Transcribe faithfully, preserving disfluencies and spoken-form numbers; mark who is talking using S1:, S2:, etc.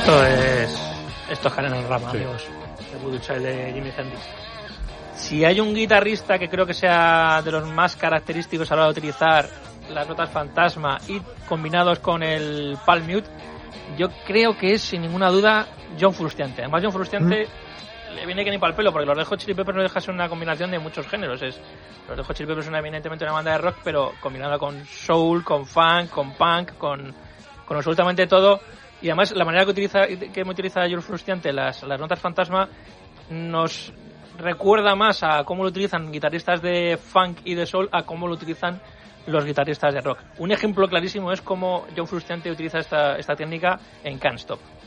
S1: Esto es esto es Karen en Rama,
S2: Sí.
S1: amigos. El Voodoo Child de Jimi Hendrix. Si hay un guitarrista que creo que sea de los más característicos a la hora de utilizar las notas fantasma y combinados con el palm mute, yo creo que es sin ninguna duda John Frusciante. Además, John Frusciante mm. le viene que ni para el pelo, porque los Red Hot Chili Peppers no deja ser una combinación de muchos géneros. Es, los Red Hot Chili Peppers son evidentemente una banda de rock, pero combinada con soul, con funk, con punk, con, con absolutamente todo. Y además la manera que utiliza que utiliza John Frusciante las, las notas fantasma nos recuerda más a cómo lo utilizan guitarristas de funk y de soul a cómo lo utilizan los guitarristas de rock. Un ejemplo clarísimo es cómo John Frusciante utiliza esta, esta técnica en Can't Stop.